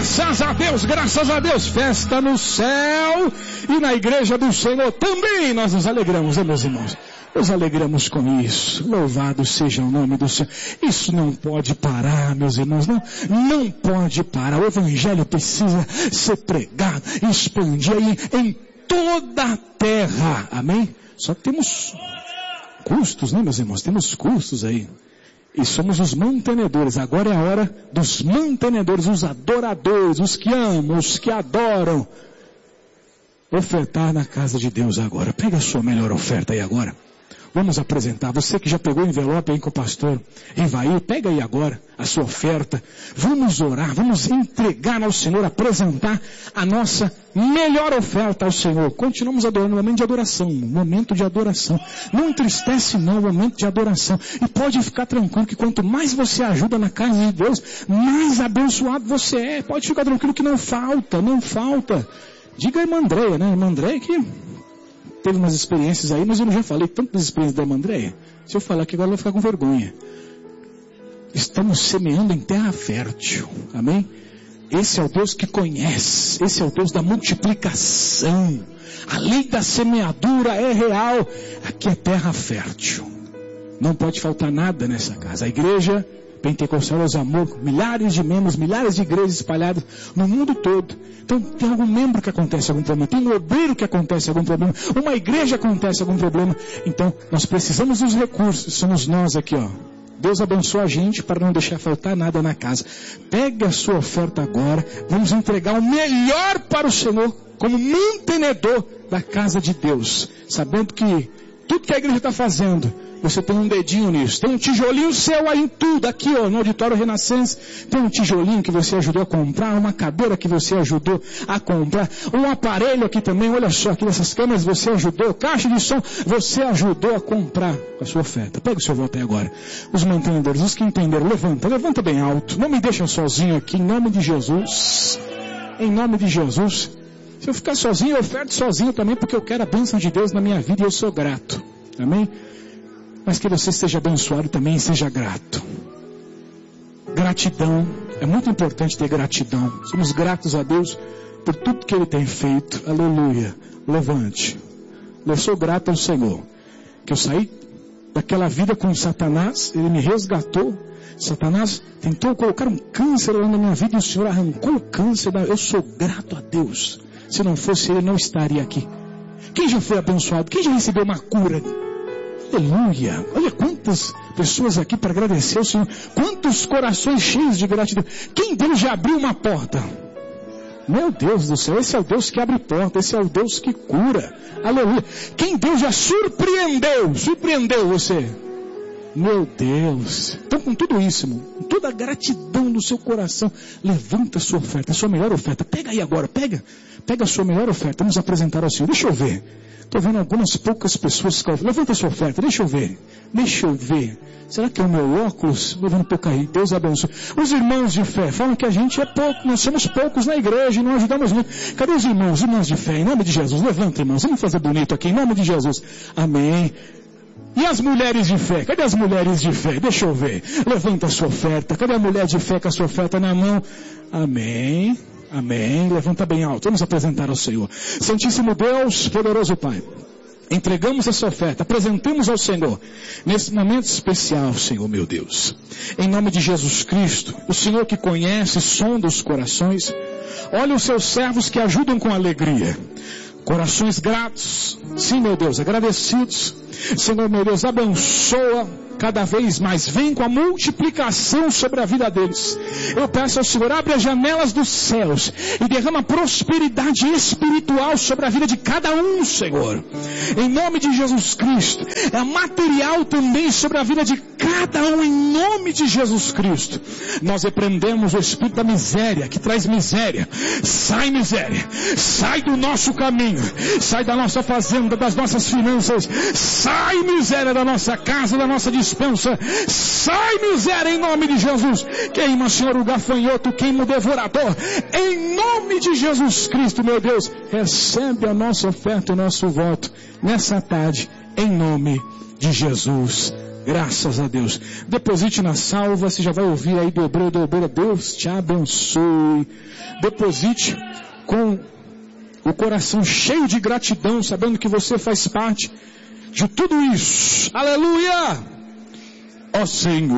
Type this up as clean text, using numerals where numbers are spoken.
Graças a Deus, festa no céu e na igreja do Senhor também nós nos alegramos, meus irmãos. Nos alegramos com isso. Louvado seja o nome do Senhor. Isso não pode parar, meus irmãos. Não pode parar. O Evangelho precisa ser pregado, expandir em toda a terra. Amém? Só que temos custos, né, meus irmãos? Temos custos aí. E somos os mantenedores. Agora é a hora dos mantenedores, os adoradores, os que amam, os que adoram. Ofertar na casa de Deus agora. Pega a sua melhor oferta aí agora. Vamos apresentar. Você que já pegou o envelope aí com o pastor Envair, pega aí agora a sua oferta. Vamos orar, vamos entregar ao Senhor, apresentar a nossa melhor oferta ao Senhor. Continuamos adorando, momento de adoração, momento de adoração. Não entristece não, momento de adoração. E pode ficar tranquilo que quanto mais você ajuda na casa de Deus, mais abençoado você é. Pode ficar tranquilo que não falta. Diga a irmã Andréia, né? Irmã Andréia que teve umas experiências aí, mas eu não já falei tanto das experiências da irmã Andréia. Se eu falar aqui agora, ela vai ficar com vergonha. Estamos semeando em terra fértil. Amém? Esse é o Deus que conhece. Esse é o Deus da multiplicação. A lei da semeadura é real. Aqui é terra fértil. Não pode faltar nada nessa casa. A igreja Pentecostal é os amor, milhares de membros, milhares de igrejas espalhadas no mundo todo. Então tem algum membro que acontece algum problema, tem um obreiro que acontece algum problema, uma igreja acontece algum problema. Então nós precisamos dos recursos, somos nós aqui, ó. Deus abençoa a gente para não deixar faltar nada na casa. Pega a sua oferta agora, vamos entregar o melhor para o Senhor como mantenedor da casa de Deus, sabendo que tudo que a igreja está fazendo, você tem um dedinho nisso. Tem um tijolinho seu aí em tudo. Aqui, ó, no Auditório Renascença, tem um tijolinho que você ajudou a comprar, uma cadeira que você ajudou a comprar, um aparelho aqui também, olha só, aqui nessas câmeras você ajudou, caixa de som, você ajudou a comprar a sua oferta. Pega o seu voto aí agora. Os mantenedores, os que entenderam, levanta bem alto. Não me deixa sozinho aqui, em nome de Jesus. Em nome de Jesus. Se eu ficar sozinho, eu oferto sozinho também, porque eu quero a bênção de Deus na minha vida e eu sou grato. Amém? Mas que você seja abençoado também e seja grato. Gratidão. É muito importante ter gratidão. Somos gratos a Deus por tudo que Ele tem feito. Aleluia. Levante. Eu sou grato ao Senhor. Que eu saí daquela vida com Satanás. Ele me resgatou. Satanás tentou colocar um câncer lá na minha vida e o Senhor arrancou o câncer. Eu sou grato a Deus. Se não fosse Ele, eu não estaria aqui. Quem já foi abençoado? Quem já recebeu uma cura? Aleluia. Olha quantas pessoas aqui para agradecer ao Senhor. Quantos corações cheios de gratidão. Quem Deus já abriu uma porta? Meu Deus do céu, esse é o Deus que abre porta, esse é o Deus que cura. Aleluia. Quem Deus já surpreendeu você? Meu Deus. Então com tudo isso, irmão, com toda a gratidão do seu coração, levanta a sua oferta, a sua melhor oferta. Pega aí agora, pega a sua melhor oferta. Vamos apresentar ao Senhor. Deixa eu ver. Estou vendo algumas poucas pessoas que levanta a sua oferta, deixa eu ver. Será que é o meu óculos? Estou vendo pouco aí. Deus abençoe. Os irmãos de fé falam que a gente é pouco, nós somos poucos na igreja e não ajudamos muito. Cadê os irmãos de fé? Em nome de Jesus, levanta, irmãos. Vamos fazer bonito aqui, em nome de Jesus. Amém. E as mulheres de fé? Cadê as mulheres de fé? Deixa eu ver. Levanta a sua oferta. Cadê a mulher de fé com a sua oferta na mão? Amém. Amém. Levanta bem alto. Vamos apresentar ao Senhor. Santíssimo Deus, poderoso Pai. Entregamos essa oferta, apresentamos ao Senhor, nesse momento especial, Senhor meu Deus. Em nome de Jesus Cristo, o Senhor que conhece, sonda os corações, olha os seus servos que ajudam com alegria. Corações gratos, sim meu Deus, agradecidos. Senhor meu Deus, abençoa cada vez mais, vem com a multiplicação sobre a vida deles. Eu peço ao Senhor, abre as janelas dos céus e derrama prosperidade espiritual sobre a vida de cada um, Senhor. Em nome de Jesus Cristo, é material também sobre a vida de cada um, em nome de Jesus Cristo. Nós repreendemos o espírito da miséria, que traz miséria. Sai do nosso caminho, sai da nossa fazenda, das nossas finanças, sai miséria da nossa casa, da nossa dispensa, sai miséria em nome de Jesus. Queima, Senhor, o gafanhoto, queima o devorador, em nome de Jesus Cristo, meu Deus. Recebe a nossa oferta e o nosso voto nessa tarde, em nome de Jesus. Graças a Deus. Deposite na salva, você já vai ouvir aí dobrou. Deus te abençoe. Deposite com o coração cheio de gratidão, sabendo que você faz parte de tudo isso. Aleluia! Ó Senhor.